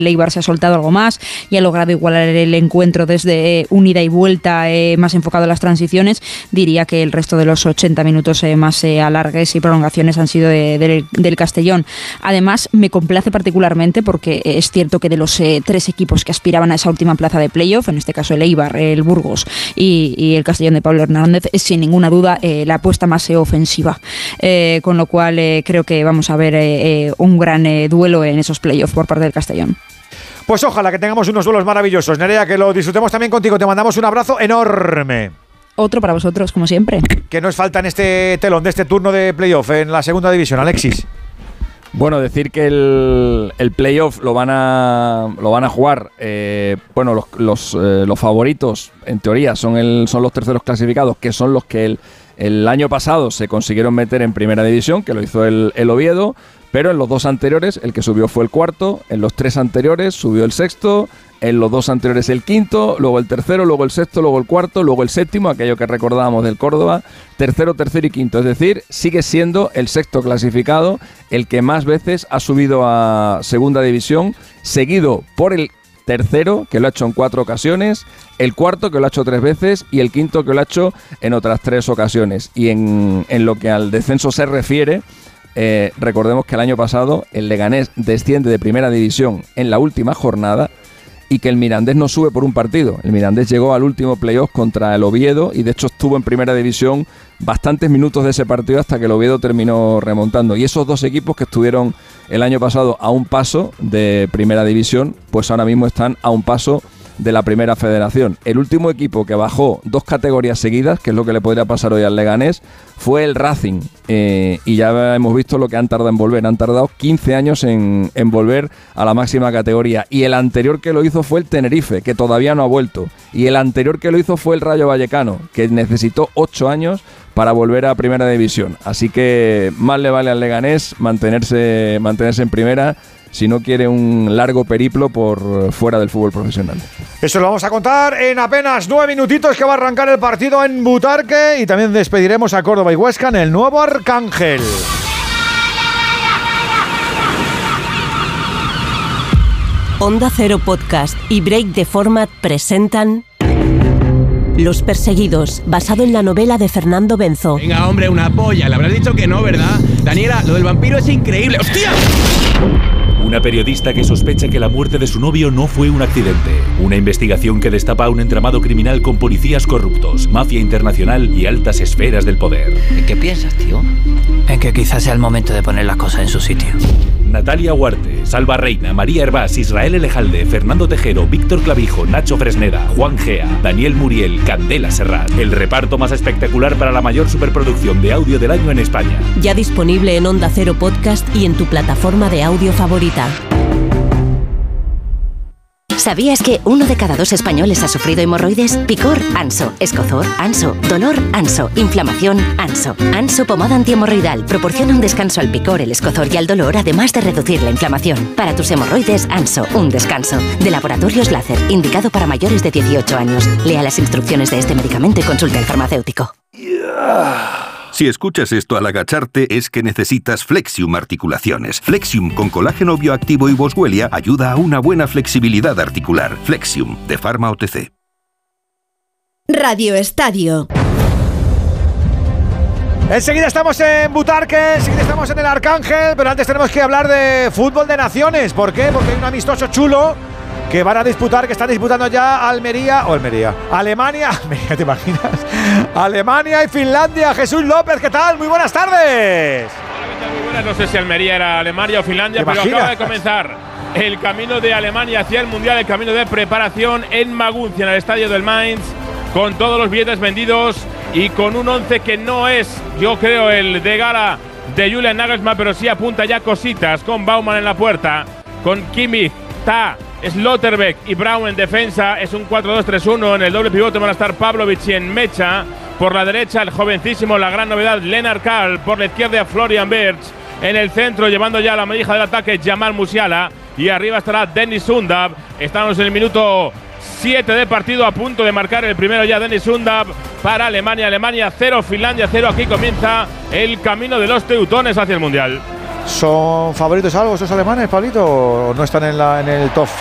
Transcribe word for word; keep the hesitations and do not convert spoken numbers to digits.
Eibar se ha soltado algo más y ha logrado igualar el encuentro desde un ida y vuelta eh, más enfocado a las transiciones. Diría que el resto de los ochenta minutos eh, más eh, alargues y prolongaciones han sido de, de, del Castellón. Además, me complace particularmente porque es cierto que de los eh, tres equipos que aspiraban a esa última plaza de playoff, en este caso el Eibar, el Burgos y, y el Castellón de Pablo Hernández, es sin ninguna duda eh, la apuesta más eh, ofensiva. Eh, con lo cual eh, creo que vamos a ver eh, eh, un gran eh, duelo en esos playoffs por parte del Castellón. Pues ojalá que tengamos unos duelos maravillosos. Nerea, que lo disfrutemos también contigo. Te mandamos un abrazo enorme. Otro para vosotros, como siempre. ¿Qué nos falta en este telón de este turno de playoff en la segunda división, Alexis? Bueno, decir que el, el playoff lo van a lo van a jugar eh, bueno, los, los, eh, los favoritos, en teoría, son, el, son los terceros clasificados, que son los que el, el año pasado se consiguieron meter en primera división, que lo hizo el, el Oviedo. Pero en los dos anteriores, el que subió fue el cuarto, en los tres anteriores subió el sexto, en los dos anteriores el quinto, luego el tercero, luego el sexto, luego el cuarto, luego el séptimo, aquello que recordábamos del Córdoba, tercero, tercero y quinto. Es decir, sigue siendo el sexto clasificado el que más veces ha subido a segunda división, seguido por el tercero, que lo ha hecho en cuatro ocasiones, el cuarto, que lo ha hecho tres veces, y el quinto, que lo ha hecho en otras tres ocasiones. Y en, en lo que al descenso se refiere, Eh, recordemos que el año pasado el Leganés desciende de primera división en la última jornada y que el Mirandés no sube por un partido. El Mirandés llegó al último playoff contra el Oviedo y de hecho estuvo en primera división bastantes minutos de ese partido hasta que el Oviedo terminó remontando. Y esos dos equipos que estuvieron el año pasado a un paso de primera división, pues ahora mismo están a un paso de la primera federación. El último equipo que bajó dos categorías seguidas, que es lo que le podría pasar hoy al Leganés, fue el Racing. Eh, y ya hemos visto lo que han tardado en volver. Han tardado quince años en, en volver a la máxima categoría. Y el anterior que lo hizo fue el Tenerife, que todavía no ha vuelto. Y el anterior que lo hizo fue el Rayo Vallecano, que necesitó ocho años para volver a primera división. Así que más le vale al Leganés mantenerse, mantenerse en primera, si no quiere un largo periplo por fuera del fútbol profesional. Eso lo vamos a contar en apenas nueve minutitos, que va a arrancar el partido en Butarque, y también despediremos a Córdoba y Huesca en el nuevo Arcángel. Onda Cero Podcast y Break the Format presentan Los Perseguidos, basado en la novela de Fernando Benzo. Venga, hombre, una polla. Le habrás dicho que no, ¿verdad? Daniela, lo del vampiro es increíble. ¡Hostia! Una periodista que sospecha que la muerte de su novio no fue un accidente. Una investigación que destapa un entramado criminal con policías corruptos, mafia internacional y altas esferas del poder. ¿En qué piensas, tío? En que quizás sea el momento de poner las cosas en su sitio. Natalia Huarte, Salva Reina, María Hervás, Israel Elejalde, Fernando Tejero, Víctor Clavijo, Nacho Fresneda, Juan Gea, Daniel Muriel, Candela Serrat. El reparto más espectacular para la mayor superproducción de audio del año en España. Ya disponible en Onda Cero Podcast y en tu plataforma de audio favorita. ¿Sabías que uno de cada dos españoles ha sufrido hemorroides? Picor, Anso. Escozor, Anso. Dolor, Anso. Inflamación, Anso. Anso pomada antihemorroidal proporciona un descanso al picor, el escozor y al dolor, además de reducir la inflamación. Para tus hemorroides, Anso, un descanso. De Laboratorios Láser, indicado para mayores de dieciocho años. Lea las instrucciones de este medicamento y consulte al farmacéutico. Yeah. Si escuchas esto al agacharte, es que necesitas Flexium Articulaciones. Flexium con colágeno bioactivo y boswellia ayuda a una buena flexibilidad articular. Flexium, de Pharma O T C. Radio Estadio. Enseguida estamos en Butarque, enseguida estamos en el Arcángel, pero antes tenemos que hablar de fútbol de naciones. ¿Por qué? Porque hay un amistoso chulo que van a disputar, que están disputando ya Almería, o Almería, Alemania, Almería, ¿te imaginas? Alemania y Finlandia. Jesús López, ¿qué tal? Muy buenas tardes. Hola, muy buenas. No sé si Almería era Alemania o Finlandia, pero acaba de comenzar el camino de Alemania hacia el Mundial, el camino de preparación en Maguncia, en el estadio del Mainz, con todos los billetes vendidos y con un once que no es, yo creo, el de gala de Julian Nagelsmann, pero sí apunta ya cositas, con Baumann en la puerta, con Kimmich, Ta, Slotterbeck y Braun en defensa. Es un cuatro dos tres uno. En el doble pivote van a estar Pavlovic y en Mecha. Por la derecha el jovencísimo, la gran novedad, Lennart Karl. Por la izquierda Florian Wirtz. En el centro, llevando ya la manija del ataque, Jamal Musiala. Y arriba estará Dennis Sundab. Estamos en el minuto siete de partido, a punto de marcar el primero ya Dennis Sundab para Alemania. Alemania cero, Finlandia cero. Aquí comienza el camino de los teutones hacia el Mundial. ¿Son favoritos algo estos alemanes, Pablito? ¿O no están en, la, en el top